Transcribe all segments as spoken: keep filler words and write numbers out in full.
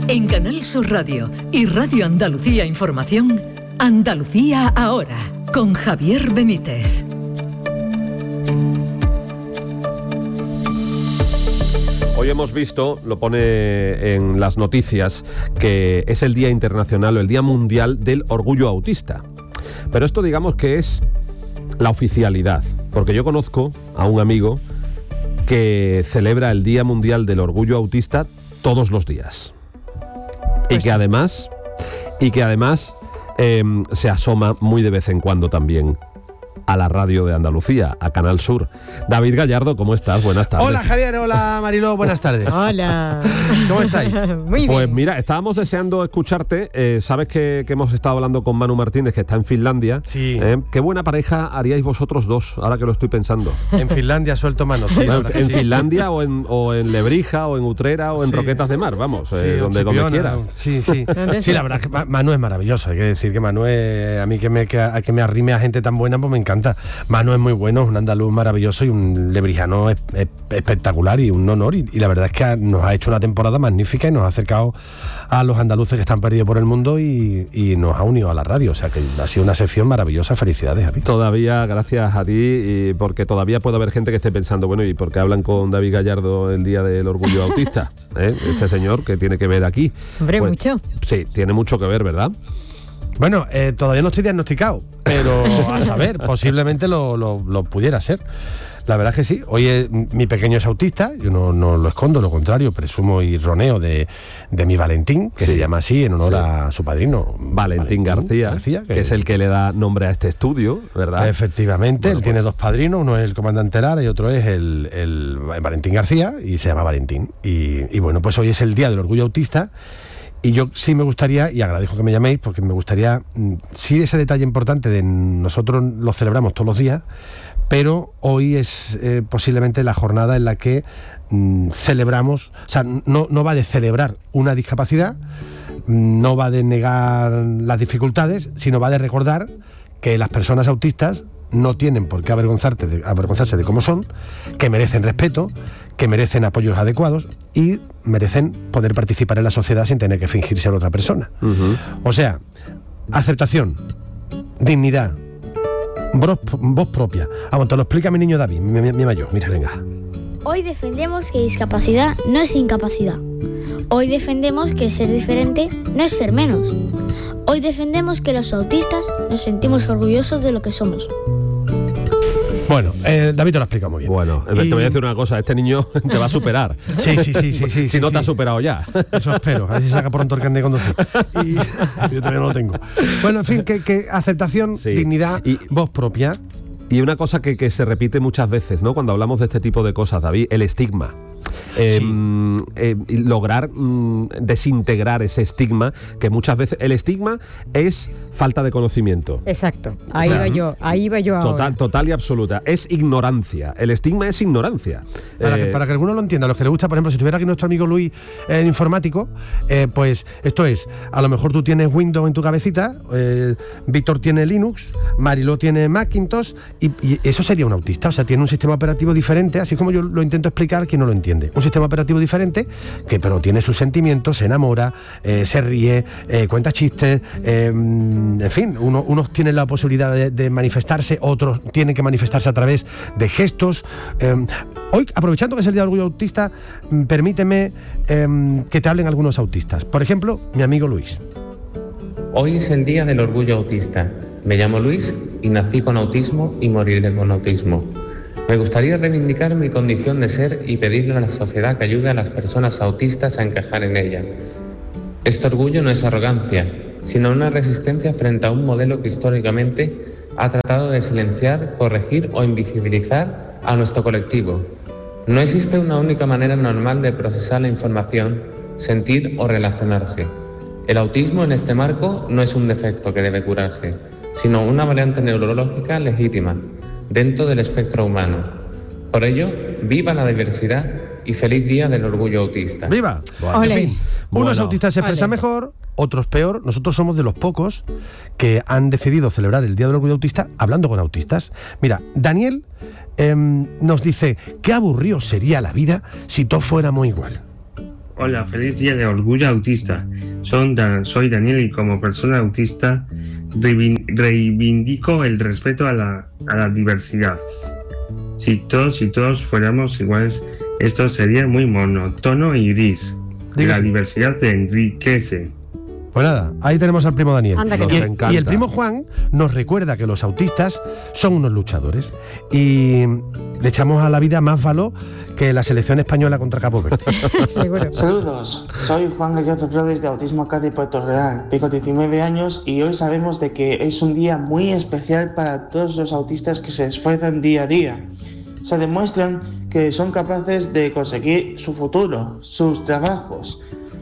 En Canal Sur Radio y Radio Andalucía Información, Andalucía Ahora, con Javier Benítez. Hoy hemos visto, lo pone en las noticias, que es el Día Internacional o el Día Mundial del Orgullo Autista. Pero esto digamos que es la oficialidad, porque yo conozco a un amigo que celebra el Día Mundial del Orgullo Autista todos los días. Pues y que además, y que además eh, se asoma muy de vez en cuando también a la radio de Andalucía, a Canal Sur. David Gallardo, ¿cómo estás? Buenas tardes. Hola Javier, hola Mariló, buenas tardes. Hola. ¿Cómo estáis? Muy bien. Pues mira, estábamos deseando escucharte. Eh, Sabes que, que hemos estado hablando con Manu Martínez, que está en Finlandia. Sí. Eh, qué buena pareja haríais vosotros dos, ahora que lo estoy pensando. En Finlandia suelto manos. Sí, Bueno, en sí. Finlandia o en, o en Lebrija o en Utrera o en Sí. Roquetas de Mar, vamos, Sí, eh, donde, donde Chipiona, quiera. Sí, sí. ¿Dónde Sí, sea? la verdad es que Manu es maravilloso. Hay que decir que Manu es, a mí que me, que, a, que me arrime a gente tan buena, pues me encanta. Manu es muy bueno, es un andaluz maravilloso y un lebrijano es, es, espectacular y un honor. Y, y la verdad es que nos ha hecho una temporada magnífica y nos ha acercado a los andaluces que están perdidos por el mundo y, y nos ha unido a la radio. O sea que ha sido una sección maravillosa. Felicidades, Javi. Todavía, gracias a ti, y porque todavía puede haber gente que esté pensando, bueno, ¿y por qué hablan con David Gallardo el Día del Orgullo Autista? ¿Eh? Este señor, que tiene que ver aquí. Hombre, Pues, mucho. Sí, tiene mucho que ver, ¿verdad? Bueno, eh, todavía no estoy diagnosticado, pero a saber, posiblemente lo, lo, lo pudiera ser. La verdad es que sí. Hoy es, mi pequeño es autista, yo no, no lo escondo, lo contrario, presumo y roneo de, de mi Valentín, que Sí. se llama así en honor Sí. a su padrino. Valentín, García, García que, que es el que le da nombre a este estudio, ¿verdad? Efectivamente, Bueno, él tiene pues. dos padrinos, uno es el comandante Lara y otro es el, el Valentín García, y se llama Valentín. Y, y bueno, pues hoy es el Día del Orgullo Autista. Y yo sí me gustaría, y agradezco que me llaméis, porque me gustaría, mm, sí ese detalle importante de nosotros lo celebramos todos los días, pero hoy es eh, posiblemente la jornada en la que mm, celebramos, o sea, no, no va de celebrar una discapacidad, no va de negar las dificultades, sino va de recordar que las personas autistas no tienen por qué avergonzarte de, avergonzarse de cómo son, que merecen respeto, que merecen apoyos adecuados y merecen poder participar en la sociedad sin tener que fingir ser otra persona. Uh-huh. O sea, aceptación, dignidad, voz, voz propia. Vamos, te lo explica mi niño David, mi, mi, mi mayor. Mira, Venga. Hoy defendemos que discapacidad no es incapacidad. Hoy defendemos que ser diferente no es ser menos. Hoy defendemos que los autistas nos sentimos orgullosos de lo que somos. Bueno, eh, David te lo ha explicado muy bien. Bueno, Y- te voy a decir una cosa, este niño te va a superar. Sí, sí, sí, sí, sí. si sí, no sí. te ha superado ya. Eso espero, a ver si saca pronto el carnet de conducir. Y yo todavía no lo tengo. Bueno, en fin, que, que aceptación, Sí. dignidad, Y- voz propia. Y una cosa que, que se repite muchas veces, ¿no? Cuando hablamos de este tipo de cosas, David, el estigma. Eh, Sí. eh, y lograr mm, desintegrar ese estigma, que muchas veces el estigma es falta de conocimiento. Exacto. Ahí O sea, va yo, ahí va yo ahora. Total, total y absoluta. Es ignorancia. El estigma es ignorancia. Para, Eh, que, para que alguno lo entienda, a los que le gusta, por ejemplo, si tuviera aquí nuestro amigo Luis, el informático, eh, pues esto es, a lo mejor tú tienes Windows en tu cabecita, eh, Víctor tiene Linux, Mariló tiene Macintosh, y, y eso sería un autista, o sea, tiene un sistema operativo diferente, así como yo lo intento explicar, quien no lo entiende. Un sistema operativo diferente, que pero tiene sus sentimientos, se enamora, eh, se ríe, eh, cuenta chistes, eh, en fin, uno, unos tienen la posibilidad de, de manifestarse, otros tienen que manifestarse a través de gestos. Eh, hoy, aprovechando que es el Día del Orgullo Autista, mm, permíteme eh, que te hablen algunos autistas. Por ejemplo, mi amigo Luis. Hoy es el Día del Orgullo Autista. Me llamo Luis y nací con autismo y moriré con autismo. Me gustaría reivindicar mi condición de ser y pedirle a la sociedad que ayude a las personas autistas a encajar en ella. Este orgullo no es arrogancia, sino una resistencia frente a un modelo que históricamente ha tratado de silenciar, corregir o invisibilizar a nuestro colectivo. No existe una única manera normal de procesar la información, sentir o relacionarse. El autismo en este marco no es un defecto que debe curarse, sino una variante neurológica legítima, dentro del espectro humano. Por ello, viva la diversidad y feliz Día del Orgullo Autista. ¡Viva! Bueno, En Ole. fin, Bueno. unos autistas se expresan Ole. mejor, otros peor. Nosotros somos de los pocos que han decidido celebrar el Día del Orgullo Autista hablando con autistas. Mira, Daniel eh, nos dice, qué aburrido sería la vida si todos fuéramos igual. Hola, feliz día de orgullo autista. Son Dan- soy Daniel y como persona autista reivin- reivindico el respeto a la, a la diversidad. Si todos y todos fuéramos iguales, esto sería muy monótono y gris. Diga La sí. diversidad se enriquece. Pues nada, ahí tenemos al primo Daniel. Anda que Nos y, encanta. y el primo Juan nos recuerda que los autistas son unos luchadores y le echamos a la vida más valor que la selección española contra Cabo Verde. Seguro. Saludos, soy Juan Gallardo Flores de Autismo Academy Puerto Real. Tengo diecinueve años y hoy sabemos de que es un día muy especial para todos los autistas que se esfuerzan día a día. Se demuestran que son capaces de conseguir su futuro, sus trabajos.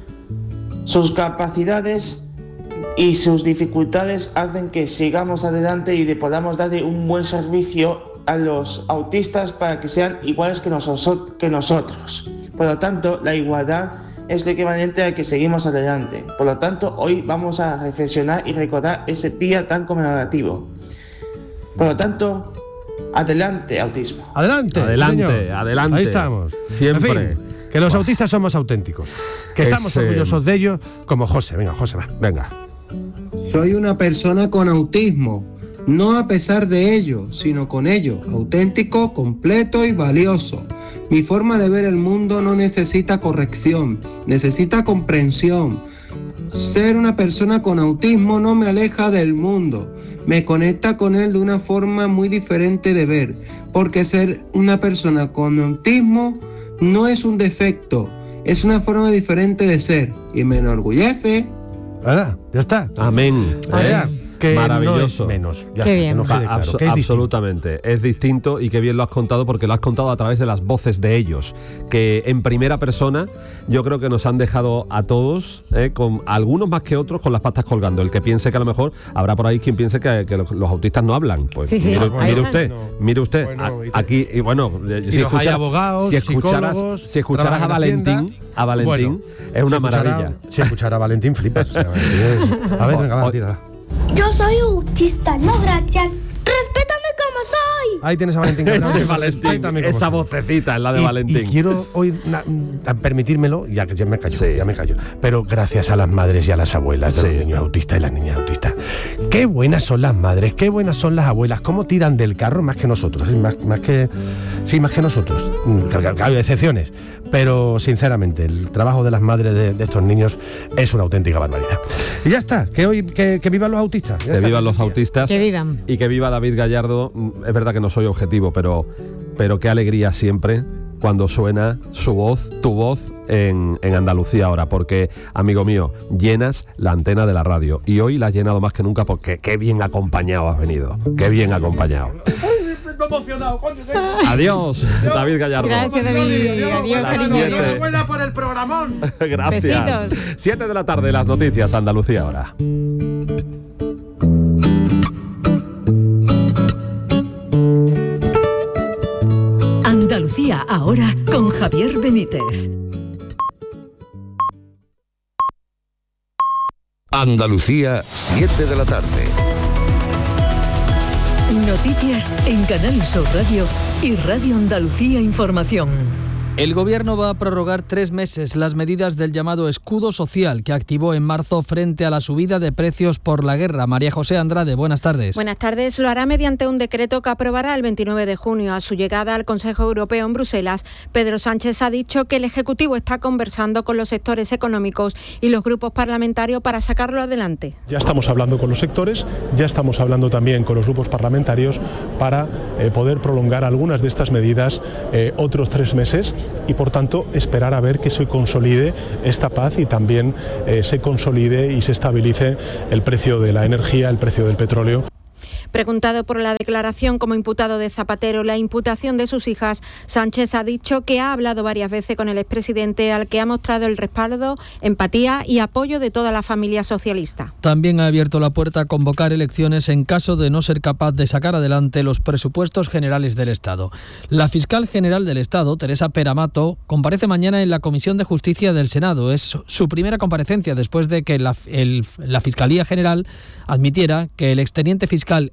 Sus capacidades y sus dificultades hacen que sigamos adelante y de podamos darle un buen servicio a los autistas para que sean iguales que, noso- que nosotros. Por lo tanto, la igualdad es lo equivalente a que seguimos adelante. Por lo tanto, hoy vamos a reflexionar y recordar ese día tan conmemorativo. Por lo tanto, adelante, autismo. Adelante, Adelante, señor. adelante. Ahí estamos. Siempre. En fin, que los autistas somos auténticos. Que estamos Ese- orgullosos de ellos, como José. Venga, José, va. Venga. Soy una persona con autismo, no a pesar de ello, sino con ello, auténtico, completo y valioso. Mi forma de ver el mundo no necesita corrección, necesita comprensión. Ser una persona con autismo no me aleja del mundo, me conecta con él de una forma muy diferente de ver, porque ser una persona con autismo no es un defecto, es una forma diferente de ser y me enorgullece. ¿Verdad? Ya está. Amén. Vaya, ¿eh? que Maravilloso. no es menos. Ya Qué está, bien. que nos quede Va, claro, abso- que es distinto. absolutamente, es distinto y qué bien lo has contado porque lo has contado a través de las voces de ellos, que en primera persona yo creo que nos han dejado a todos, eh, con algunos más que otros, con las patas colgando. El que piense que a lo mejor habrá por ahí quien piense que, que los, los autistas no hablan. Pues Sí, sí, mire, ahí mire están. usted, No. mire usted, Bueno, a- y te- aquí y bueno, eh, Y los hay abogados, si escucharas, psicólogos, si escucharas a trabajan en Valentín, Hacienda. a Valentín Bueno, es una si escuchara- maravilla. Si escuchara a Valentín, flipas. O sea, Valentín es- A ver, venga, va, O- tira. Yo soy autista, no gracias. Respétame como soy. Ahí tienes a Valentín. Ese Cabrón. Valentín, Respétame como esa soy. vocecita es la de Y- Valentín. Y quiero hoy na- mm, permitírmelo, ya que ya me callo, Sí. ya me callo. Pero gracias a las madres y a las abuelas de Sí. los niños autistas y las niñas autistas. Qué buenas son las madres, qué buenas son las abuelas, cómo tiran del carro más que nosotros, ¿eh? más, más que sí, más que nosotros. Mm, Claro, claro, hay excepciones, pero sinceramente el trabajo de las madres de, de estos niños es una auténtica barbaridad. Y ya está, que hoy que, que vivan los autistas. Ya Que está. vivan los autistas. Que vivan. Y que viva David Gallardo. Mm, Es verdad que no soy objetivo, pero, pero qué alegría siempre cuando suena su voz, tu voz, en, en Andalucía ahora. Porque, amigo mío, llenas la antena de la radio. Y hoy la has llenado más que nunca porque qué bien acompañado has venido. Qué bien acompañado. Adiós, David Gallardo. Gracias, David. Adiós, Las cariño. siete. Enhorabuena por el programón. Gracias. Besitos. siete de la tarde, las noticias, Andalucía ahora. Andalucía ahora con Javier Benítez. Andalucía, siete de la tarde. Noticias en Canal Sur Radio y Radio Andalucía Información. El Gobierno va a prorrogar tres meses las medidas del llamado escudo social que activó en marzo frente a la subida de precios por la guerra. María José Andrade, buenas tardes. Buenas tardes. Lo hará mediante un decreto que aprobará el veintinueve de junio. A su llegada al Consejo Europeo en Bruselas, Pedro Sánchez ha dicho que el Ejecutivo está conversando con los sectores económicos y los grupos parlamentarios para sacarlo adelante. Ya estamos hablando con los sectores, ya estamos hablando también con los grupos parlamentarios para eh, poder prolongar algunas de estas medidas eh, otros tres meses y por tanto esperar a ver que se consolide esta paz y también eh, se consolide y se estabilice el precio de la energía, el precio del petróleo. Preguntado por la declaración como imputado de Zapatero, la imputación de sus hijas, Sánchez ha dicho que ha hablado varias veces con el expresidente al que ha mostrado el respaldo, empatía y apoyo de toda la familia socialista. También ha abierto la puerta a convocar elecciones en caso de no ser capaz de sacar adelante los presupuestos generales del Estado. La fiscal general del Estado, Teresa Peramato, comparece mañana en la Comisión de Justicia del Senado. Es su primera comparecencia después de que la, el, la Fiscalía General admitiera que el expediente fiscal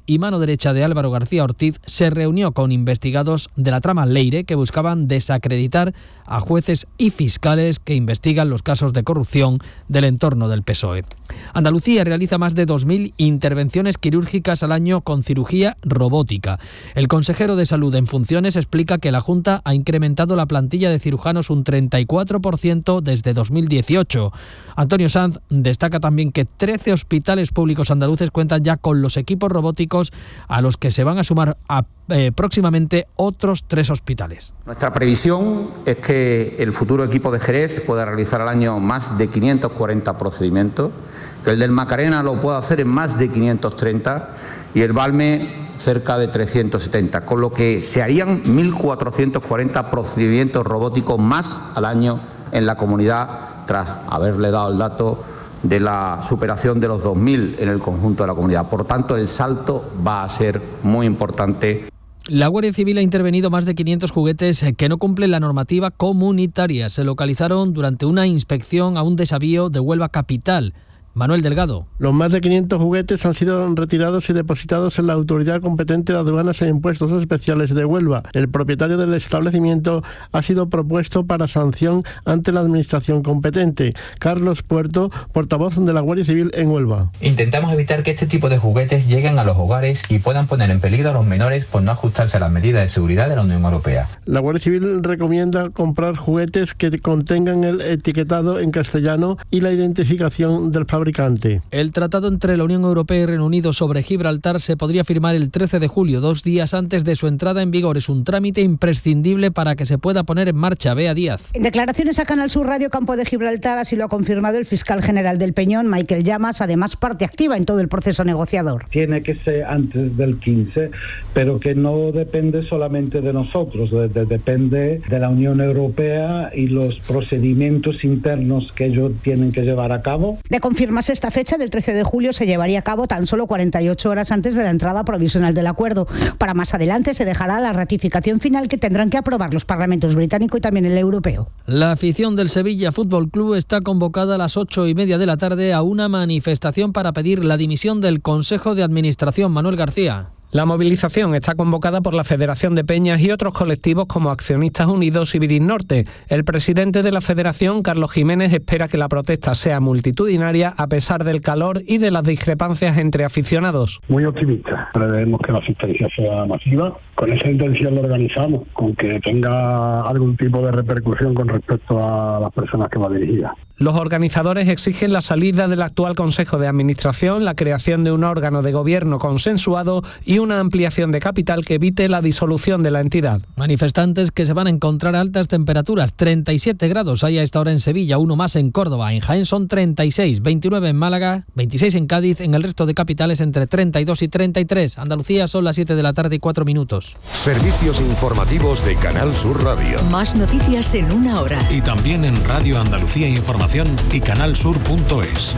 y mano derecha de Álvaro García Ortiz, se reunió con investigados de la trama Leire que buscaban desacreditar a jueces y fiscales que investigan los casos de corrupción del entorno del P S O E. Andalucía realiza más de dos mil intervenciones quirúrgicas al año con cirugía robótica. El consejero de Salud en funciones explica que la Junta ha incrementado la plantilla de cirujanos un treinta y cuatro por ciento desde dos mil dieciocho. Antonio Sanz destaca también que trece hospitales públicos andaluces cuentan ya con los equipos robóticos, a los que se van a sumar a, eh, próximamente otros tres hospitales. Nuestra previsión es que el futuro equipo de Jerez pueda realizar al año más de quinientos cuarenta procedimientos, que el del Macarena lo pueda hacer en más de quinientos treinta y el Valme cerca de trescientos setenta, con lo que se harían mil cuatrocientos cuarenta procedimientos robóticos más al año en la comunidad, tras haberle dado el dato de la superación de los dos mil en el conjunto de la comunidad. Por tanto, el salto va a ser muy importante. La Guardia Civil ha intervenido más de quinientos juguetes que no cumplen la normativa comunitaria. Se localizaron durante una inspección a un desavío de Huelva capital. Manuel Delgado. Los más de quinientos juguetes han sido retirados y depositados en la autoridad competente de aduanas e impuestos especiales de Huelva. El propietario del establecimiento ha sido propuesto para sanción ante la administración competente. Carlos Puerto, portavoz de la Guardia Civil en Huelva. Intentamos evitar que este tipo de juguetes lleguen a los hogares y puedan poner en peligro a los menores por no ajustarse a las medidas de seguridad de la Unión Europea. La Guardia Civil recomienda comprar juguetes que contengan el etiquetado en castellano y la identificación del fabricante. El tratado entre la Unión Europea y Reino Unido sobre Gibraltar se podría firmar el trece de julio, dos días antes de su entrada en vigor. Es un trámite imprescindible para que se pueda poner en marcha. Bea Díaz. En declaraciones a Canal Sur Radio, Campo de Gibraltar, así lo ha confirmado el fiscal general del Peñón, Michael Llamas, además parte activa en todo el proceso negociador. Tiene que ser antes del quince, pero que no depende solamente de nosotros, de, de, depende de la Unión Europea y los procedimientos internos que ellos tienen que llevar a cabo. De confirmar Más esta fecha del trece de julio se llevaría a cabo tan solo cuarenta y ocho horas antes de la entrada provisional del acuerdo. Para más adelante se dejará la ratificación final que tendrán que aprobar los parlamentos británico y también el europeo. La afición del Sevilla Fútbol Club está convocada a las ocho y media de la tarde a una manifestación para pedir la dimisión del Consejo de Administración. Manuel García. La movilización está convocada por la Federación de Peñas y otros colectivos como Accionistas Unidos y Viris Norte. El presidente de la Federación, Carlos Jiménez, espera que la protesta sea multitudinaria a pesar del calor y de las discrepancias entre aficionados. Muy optimista. Prevemos que la asistencia sea masiva. Con esa intención lo organizamos, con que tenga algún tipo de repercusión con respecto a las personas que va dirigida. Los organizadores exigen la salida del actual Consejo de Administración, la creación de un órgano de gobierno consensuado y una ampliación de capital que evite la disolución de la entidad. Manifestantes que se van a encontrar a altas temperaturas. treinta y siete grados hay a esta hora en Sevilla, uno más en Córdoba. En Jaén son treinta y seis, veintinueve en Málaga, veintiséis en Cádiz. En el resto de capitales entre treinta y dos y treinta y tres. Andalucía son las siete de la tarde y cuatro minutos. Servicios informativos de Canal Sur Radio. Más noticias en una hora. Y también en Radio Andalucía Información y canalsur punto es.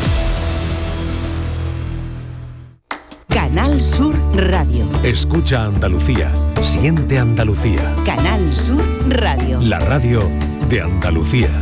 Canal Sur Radio. Escucha Andalucía. Siente Andalucía. Canal Sur Radio. La radio de Andalucía.